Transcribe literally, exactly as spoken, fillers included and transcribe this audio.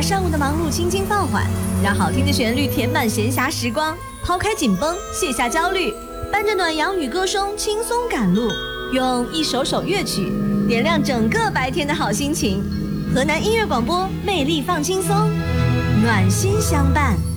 上午的忙碌轻轻放缓，让好听的旋律填满闲暇时光，抛开紧绷，卸下焦虑，伴着暖阳与歌声轻松赶路，用一首首乐曲点亮整个白天的好心情。河南音乐广播，魅力放轻松，暖心相伴。